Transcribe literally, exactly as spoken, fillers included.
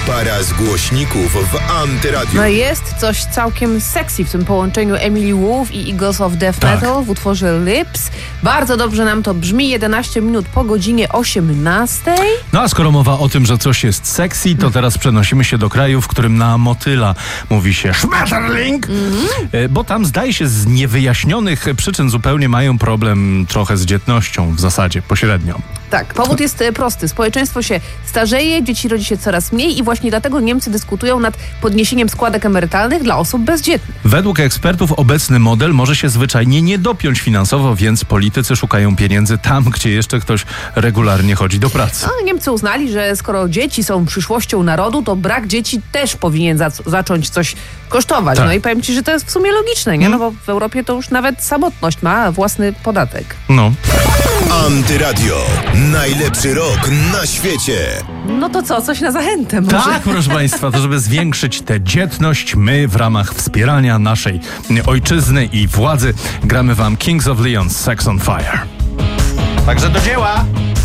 Para z głośników w Antyradiu. No jest coś całkiem sexy w tym połączeniu Emily Wolf i Eagles of Death Tak. Metal w utworze Lips. Bardzo dobrze nam to brzmi. jedenaście minut po godzinie osiemnastej. No a skoro mowa o tym, że coś jest sexy, to teraz przenosimy się do kraju, w którym na motyla mówi się Schmetterling, mm-hmm. bo tam zdaje się z niewyjaśnionych przyczyn zupełnie mają problem trochę z dzietnością w zasadzie, pośrednio. Tak, powód jest prosty. Społeczeństwo się starzeje, dzieci rodzi się coraz mniej i właśnie dlatego Niemcy dyskutują nad podniesieniem składek emerytalnych dla osób bezdzietnych. Według ekspertów obecny model może się zwyczajnie nie dopiąć finansowo, więc politycy szukają pieniędzy tam, gdzie jeszcze ktoś regularnie chodzi do pracy. No, Niemcy uznali, że skoro dzieci są przyszłością narodu, to brak dzieci też powinien za- zacząć coś kosztować. Tak. No i powiem ci, że to jest w sumie logiczne, nie? No bo w Europie to już nawet samotność ma własny podatek. No. Antyradio. Najlepszy rok na świecie. No to co? Coś na zachętę może? Tak, proszę Państwa, to żeby zwiększyć tę dzietność, my w ramach wspierania naszej ojczyzny i władzy gramy Wam Kings of Leon, Sex on Fire. Także do dzieła!